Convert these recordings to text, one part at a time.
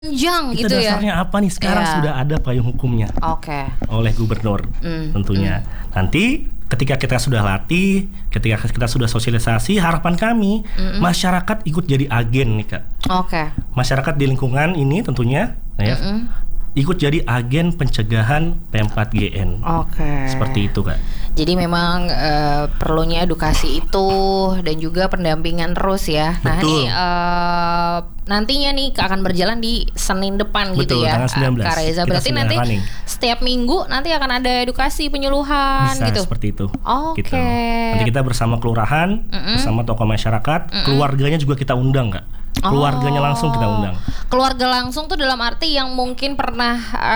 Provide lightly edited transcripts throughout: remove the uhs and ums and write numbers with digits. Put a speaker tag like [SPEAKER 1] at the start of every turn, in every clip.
[SPEAKER 1] Panjang
[SPEAKER 2] Itu
[SPEAKER 1] gitu ya.
[SPEAKER 2] dasarnya apa nih? Sekarang
[SPEAKER 1] Iya.
[SPEAKER 2] sudah ada payung hukumnya
[SPEAKER 1] Oke.
[SPEAKER 2] oleh gubernur tentunya. Nanti ketika kita sudah latih, ketika kita sudah sosialisasi, harapan kami masyarakat ikut jadi agen nih Kak.
[SPEAKER 1] Oke.
[SPEAKER 2] Masyarakat di lingkungan ini tentunya ya, ikut jadi agen pencegahan P4GN.
[SPEAKER 1] Oke.
[SPEAKER 2] Seperti itu Kak.
[SPEAKER 1] Jadi memang perlunya edukasi itu dan juga pendampingan terus ya. Nah
[SPEAKER 2] Betul.
[SPEAKER 1] ini nantinya nih akan berjalan di Senin depan gitu
[SPEAKER 2] Betul,
[SPEAKER 1] ya,
[SPEAKER 2] tanggal 19.
[SPEAKER 1] Kak Reza.
[SPEAKER 2] Kita
[SPEAKER 1] Berarti
[SPEAKER 2] sudah
[SPEAKER 1] nanti
[SPEAKER 2] running.
[SPEAKER 1] setiap minggu nanti akan ada edukasi penyuluhan
[SPEAKER 2] Bisa
[SPEAKER 1] gitu.
[SPEAKER 2] seperti itu.
[SPEAKER 1] Oke.
[SPEAKER 2] Gitu. Nanti kita bersama kelurahan, bersama tokoh masyarakat, keluarganya juga kita undang Kak. Keluarganya langsung kita undang.
[SPEAKER 1] Keluarga langsung tuh dalam arti yang mungkin pernah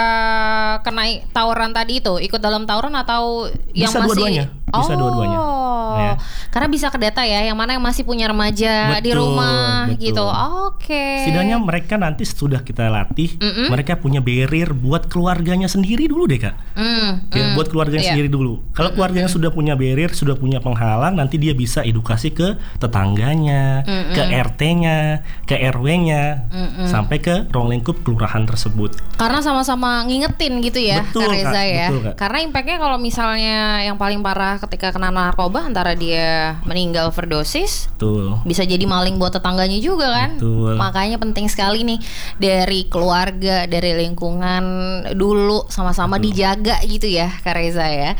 [SPEAKER 1] kena tawuran tadi itu, ikut dalam tawuran atau yang
[SPEAKER 2] Bisa
[SPEAKER 1] masih
[SPEAKER 2] dua-duanya. Bisa dua-duanya. Ya.
[SPEAKER 1] Karena bisa kedata ya, yang mana yang masih punya remaja di
[SPEAKER 2] Betul,
[SPEAKER 1] rumah
[SPEAKER 2] betul.
[SPEAKER 1] gitu. Oke.
[SPEAKER 2] Setidaknya mereka nanti sudah kita latih, mereka punya barrier buat keluarganya sendiri dulu deh Kak. Ya, buat keluarganya
[SPEAKER 1] Iya.
[SPEAKER 2] sendiri dulu. Kalau keluarganya sudah punya barrier, sudah punya penghalang, nanti dia bisa edukasi ke tetangganya, ke RT-nya, ke RW-nya, sampai ke ruang lingkup kelurahan tersebut.
[SPEAKER 1] Karena sama-sama ngingetin gitu ya,
[SPEAKER 2] Betul,
[SPEAKER 1] Kak Reza
[SPEAKER 2] Kak.
[SPEAKER 1] ya.
[SPEAKER 2] Betul, Kak.
[SPEAKER 1] Karena impactnya kalau misalnya yang paling parah ketika kena narkoba, antara dia meninggal overdosis,
[SPEAKER 2] Betul.
[SPEAKER 1] bisa jadi maling buat tetangganya juga kan.
[SPEAKER 2] Betul.
[SPEAKER 1] Makanya penting sekali nih dari keluarga, dari lingkungan dulu sama-sama dijaga gitu ya, Kak Reza ya.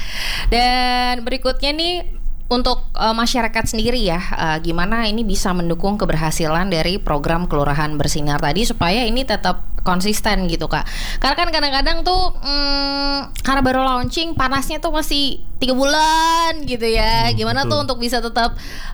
[SPEAKER 1] Dan berikutnya nih untuk masyarakat sendiri ya, gimana ini bisa mendukung keberhasilan dari program Kelurahan Bersinar tadi supaya ini tetap konsisten gitu Kak. Karena kan kadang-kadang tuh karena baru launching, panasnya tuh masih 3 bulan gitu ya. Gimana
[SPEAKER 2] betul.
[SPEAKER 1] tuh untuk bisa tetap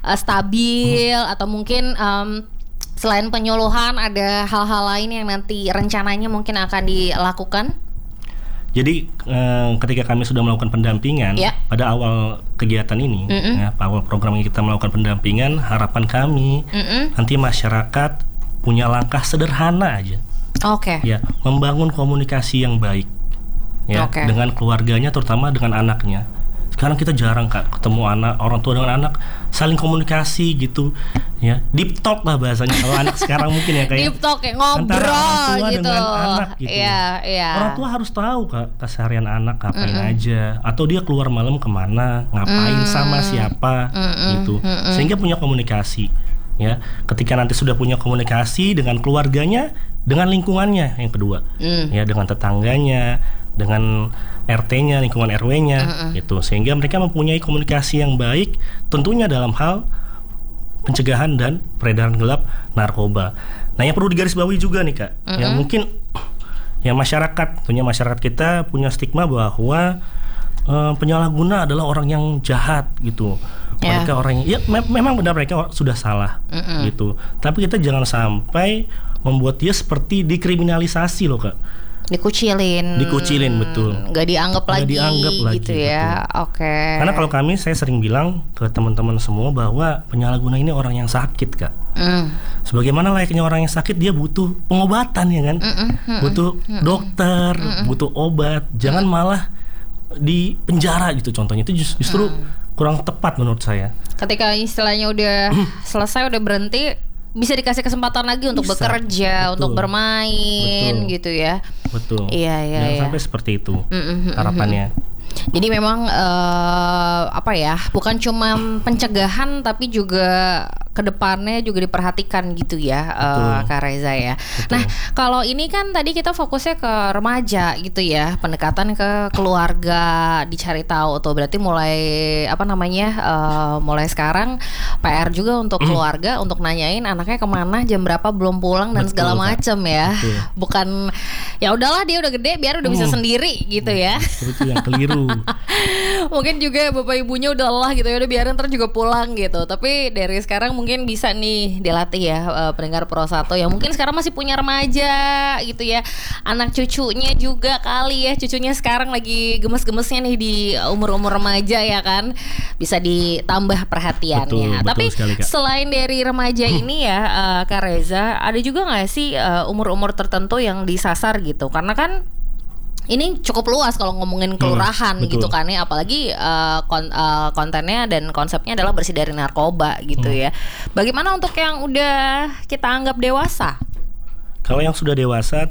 [SPEAKER 1] stabil atau mungkin selain penyuluhan ada hal-hal lain yang nanti rencananya mungkin akan dilakukan?
[SPEAKER 2] Jadi ketika kami sudah melakukan pendampingan
[SPEAKER 1] Ya.
[SPEAKER 2] pada awal kegiatan ini, ya, awal program yang kita melakukan pendampingan, harapan kami nanti masyarakat punya langkah sederhana aja,
[SPEAKER 1] Oke.
[SPEAKER 2] ya, membangun komunikasi yang baik, ya,
[SPEAKER 1] Oke.
[SPEAKER 2] dengan keluarganya, terutama dengan anaknya. Sekarang kita jarang Kak ketemu orang tua dengan anak saling komunikasi gitu, ya, deep talk lah bahasanya kalau anak sekarang mungkin ya kayak
[SPEAKER 1] Deep talk ya,
[SPEAKER 2] antara orang
[SPEAKER 1] ngobrol
[SPEAKER 2] tua
[SPEAKER 1] gitu.
[SPEAKER 2] dengan anak gitu.
[SPEAKER 1] Iya, iya.
[SPEAKER 2] Orang tua harus tahu Kak keseharian anak ngapain aja, atau dia keluar malam kemana, ngapain sama siapa gitu, sehingga punya komunikasi. Ya, ketika nanti sudah punya komunikasi dengan keluarganya, dengan lingkungannya yang kedua, ya, dengan tetangganya, dengan RT-nya, lingkungan RW-nya, gitu, sehingga mereka mempunyai komunikasi yang baik, tentunya dalam hal pencegahan dan peredaran gelap narkoba. Nah, yang perlu digarisbawahi juga nih Kak, ya mungkin ya masyarakat kita punya stigma bahwa penyalahguna adalah orang yang jahat gitu.
[SPEAKER 1] Ya.
[SPEAKER 2] Mereka orang yang memang benar mereka sudah salah gitu. Tapi kita jangan sampai membuat dia seperti dikriminalisasi loh Kak.
[SPEAKER 1] Dikucilin,
[SPEAKER 2] betul.
[SPEAKER 1] Nggak dianggap
[SPEAKER 2] Nggak
[SPEAKER 1] lagi,
[SPEAKER 2] dianggap lagi,
[SPEAKER 1] gitu ya. Oke.
[SPEAKER 2] Karena kalau saya sering bilang ke teman-teman semua bahwa penyalahguna ini orang yang sakit Kak. Sebagaimana layaknya orang yang sakit, dia butuh pengobatan ya kan, butuh dokter, butuh obat. Jangan malah di penjara gitu contohnya, itu justru kurang tepat menurut saya.
[SPEAKER 1] Ketika istilahnya udah selesai, udah berhenti, bisa dikasih kesempatan lagi untuk
[SPEAKER 2] Bisa,
[SPEAKER 1] bekerja,
[SPEAKER 2] betul.
[SPEAKER 1] untuk bermain,
[SPEAKER 2] Betul.
[SPEAKER 1] gitu ya.
[SPEAKER 2] Betul.
[SPEAKER 1] Iya, iya,
[SPEAKER 2] Jangan
[SPEAKER 1] iya.
[SPEAKER 2] sampai seperti itu harapannya.
[SPEAKER 1] Jadi memang apa ya, bukan cuma pencegahan tapi juga kedepannya juga diperhatikan gitu ya, Kak Reza ya.
[SPEAKER 2] Betul.
[SPEAKER 1] Nah, kalau ini kan tadi kita fokusnya ke remaja gitu ya, pendekatan ke keluarga, dicari tahu tuh, berarti mulai mulai sekarang PR juga untuk keluarga, untuk nanyain anaknya kemana, jam berapa, belum pulang dan
[SPEAKER 2] Betul,
[SPEAKER 1] segala
[SPEAKER 2] Kak.
[SPEAKER 1] macem ya.
[SPEAKER 2] Betul.
[SPEAKER 1] Bukan ya udahlah dia udah gede, biar udah bisa sendiri gitu ya.
[SPEAKER 2] Itu yang keliru.
[SPEAKER 1] Mungkin juga bapak ibunya udah lelah gitu ya, udah biarin ntar juga pulang gitu. Tapi dari sekarang mungkin bisa nih dilatih ya, pendengar Pro 1 yang mungkin sekarang masih punya remaja gitu ya, anak cucunya juga kali ya, cucunya sekarang lagi gemes-gemesnya nih di umur-umur remaja ya kan, bisa ditambah perhatiannya.
[SPEAKER 2] Betul
[SPEAKER 1] Tapi
[SPEAKER 2] sekali, Kak.
[SPEAKER 1] selain dari remaja ini ya, Kak Reza, ada juga nggak sih umur-umur tertentu yang disasar gitu? Karena kan ini cukup luas kalau ngomongin kelurahan
[SPEAKER 2] betul.
[SPEAKER 1] gitu kan ya, apalagi kontennya dan konsepnya adalah bersih dari narkoba gitu ya. Bagaimana untuk yang udah kita anggap dewasa?
[SPEAKER 2] Kalau yang sudah dewasa